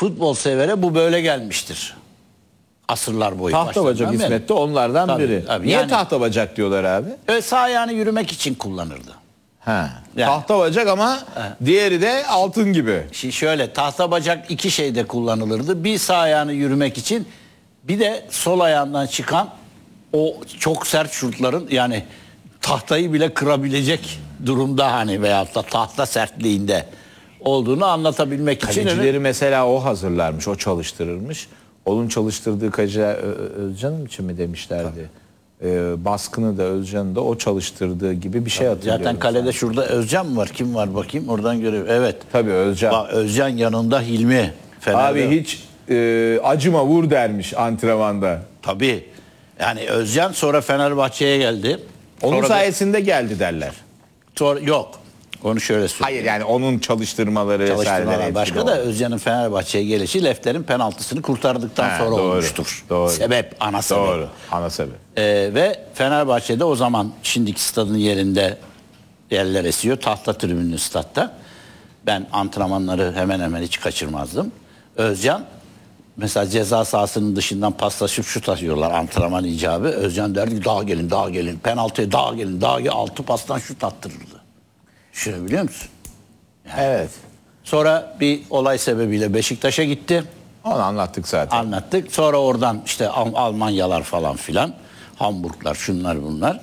futbol severe bu böyle gelmiştir. Asırlar boyu. Tahtabacak başlarından beri. İsmet de onlardan Tabii, biri. tabii. Niye Yani- tahtabacak diyorlar abi? Sağ ayağını yürümek için kullanırdı. Ha. Yani- Tahtabacak ama diğeri de altın gibi. Şimdi şöyle, tahta bacak iki şeyde kullanılırdı. Bir sağ ayağını yürümek için, bir de sol ayağından çıkan o çok sert şutların, yani tahtayı bile kırabilecek durumda hani, veyahut da tahta sertliğinde olduğunu anlatabilmek için. Kalecileri mesela o hazırlarmış, o çalıştırırmış. Onun çalıştırdığı kaleci Özcan için mi demişlerdi? Baskını da Özcan'ı da o çalıştırdığı gibi bir şey hatırlıyorum. Zaten kalede şurada Özcan mı var? Kim var bakayım? Oradan görüyor. Evet. Tabii Özcan. Bak, Özcan yanında Hilmi. Fener'de. Abi hiç acıma vur dermiş antrenmanda. Tabii. Yani Özcan sonra Fenerbahçe'ye geldi. Onun Sonra da- sayesinde geldi derler. Sonra, yok. Onu şöyle söyleyeyim. Hayır yani onun çalıştırmaları Çalıştırmalar vesaireleri başka etkili da, oldu. Özcan'ın Fenerbahçe'ye gelişi Lefter'in penaltısını kurtardıktan Ha, sonra doğru, olmuştur. doğru. Sebep, ana sebep. Doğru. Ana sebep. Ve Fenerbahçe'de o zaman şimdiki stadın yerinde yerler esiyor. Tahta tribünlü statta. Ben antrenmanları hemen hemen hiç kaçırmazdım. Özcan mesela ceza sahasının dışından paslaşıp şut atıyorlar antrenman icabı. Özcan derdi ki daha gelin, daha gelin. Penaltıya daha gelin, daha gelin. 6 pastan şut attırırdı. Şunu biliyor musun? Evet. Sonra bir olay sebebiyle Beşiktaş'a gitti. Onu anlattık zaten. Anlattık. Sonra oradan işte Almanyalar falan filan, Hamburglar, şunlar bunlar.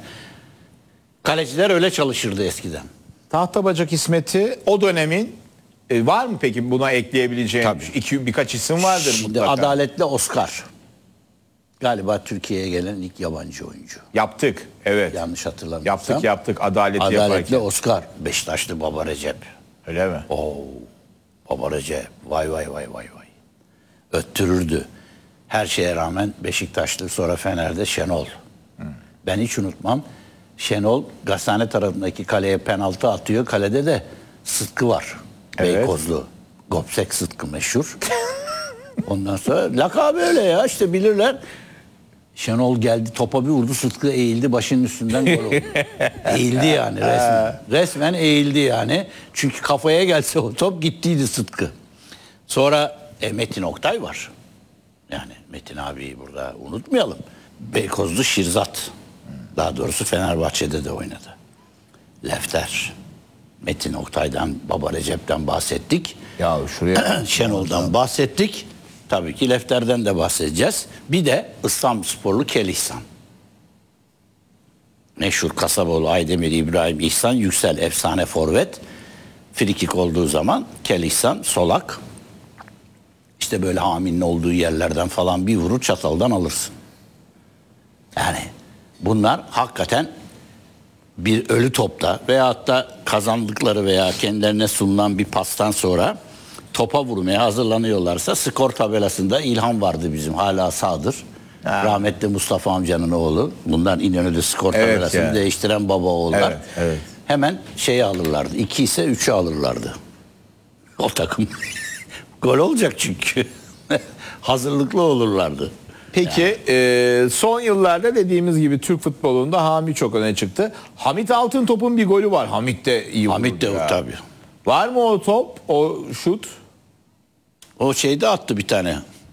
Kaleciler öyle çalışırdı eskiden. Tahtabacak İsmet'i o dönemin var mı peki buna ekleyebileceğin Tabii. birkaç isim vardır Şimdi mutlaka. Adaletli Oscar. Galiba Türkiye'ye gelen ilk yabancı oyuncu. Yaptık. Evet. Yanlış hatırlamıyorsam. Yaptık Adaletli Adaletli yaparken. Oscar. Beşiktaşlı Baba Recep. Öyle mi? Oo, Baba Recep. Vay vay vay vay vay. Öttürürdü. Her şeye rağmen Beşiktaşlı, sonra Fener'de Şenol. Ben hiç unutmam. Şenol Gazhane tarafındaki kaleye penaltı atıyor. Kalede de Sıtkı var. Evet. Beykozlu. Gopsek Sıtkı meşhur. Ondan sonra lakabı öyle ya, işte bilirler. Şenol geldi, topa bir vurdu, Sıtkı eğildi, başının üstünden gol oldu. Eğildi yani resmen. Resmen eğildi yani. Çünkü kafaya gelse o top gittiydi Sıtkı. Sonra Metin Oktay var. Yani Metin abiyi burada unutmayalım. Beykozlu Şirzat. Daha doğrusu Fenerbahçe'de de oynadı. Lefter. Metin Oktay'dan, Baba Recep'ten bahsettik. Ya şuraya Şenol'dan bahsettik. Tabii ki Lefter'den de bahsedeceğiz. Bir de İstanbulsporlu Kel İhsan. Meşhur Kasaboğlu, Aydemir, İbrahim, İhsan, Yüksel, efsane forvet. Frikik olduğu zaman Kel İhsan, solak. İşte böyle Hami'nin olduğu yerlerden falan bir vurur, çataldan alırsın. Yani bunlar hakikaten bir ölü topta veyahut da kazandıkları veya kendilerine sunulan bir pastan sonra topa vurmaya hazırlanıyorlarsa, skor tabelasında İlhan vardı bizim, hala sağdır. Rahmetli Mustafa amcanın oğlu. Bunlar İnönü'de skor tabelasını ya. değiştiren baba oğullar. Evet, evet. Hemen şeyi alırlardı. 2 ise 3'ü alırlardı. O takım. Gol olacak çünkü. Hazırlıklı olurlardı. Peki son yıllarda dediğimiz gibi Türk futbolunda Hami çok öne çıktı. Hamit Altıntop'un bir golü var. Hamit de iyi vurdu. Hamit de ya. tabii. Var mı o top, o şut? O şeyde attı bir tane.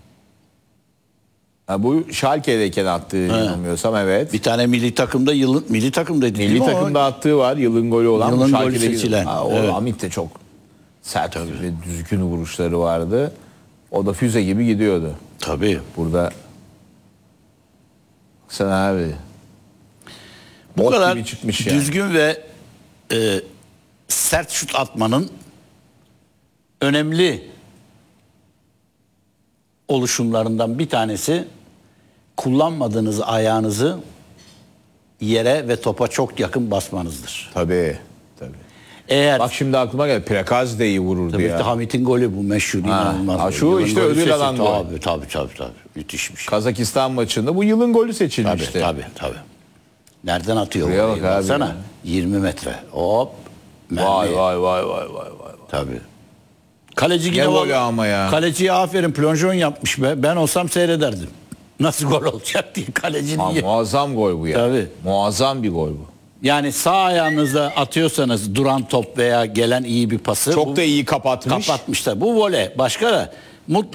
Ha, bu Schalke'deyken attığı yanılmıyorsam evet. Bir tane milli takımda, milli takımdaydı. değil Milli mi o? takımda attığı var. Yılın golü olan. Yılın bu golü Schalke'de seçilen. Ha, o Evet. Hamit de çok sert ve düzgün vuruşları vardı. O da füze gibi gidiyordu. Tabii. Burada sen abi Bu bot kadar gibi çıkmış yani. düzgün ve sert şut atmanın önemli oluşumlarından bir tanesi, kullanmadığınız ayağınızı yere ve topa çok yakın basmanızdır. Tabii. Eğer Bak şimdi aklıma geldi. Prekazi de iyi vururdu tabii ya. Hamit'in golü bu meşhur, inanılmaz. Ha, gol. şu Yılın işte golü ödül seçildi. alan gol. Tabii. Müthişmiş. Kazakistan maçında bu yılın golü seçilmişti. Tabii. Nereden atıyor? Şuraya orayı? bak abi Baksana. ya. 20 metre. Hop. Vay. Tabii. Kaleci Ne yine golü vallahi- ama ya. Kaleciye aferin, plonjon yapmış be. Ben olsam seyrederdim. Nasıl gol olacak diye kalecinin. Ha, muazzam gol bu ya. Tabii. Muazzam bir gol bu. Yani sağ ayağınızla atıyorsanız duran top veya gelen iyi bir pası. Çok da iyi kapatmış. kapatmışlar. Bu voley. Başka da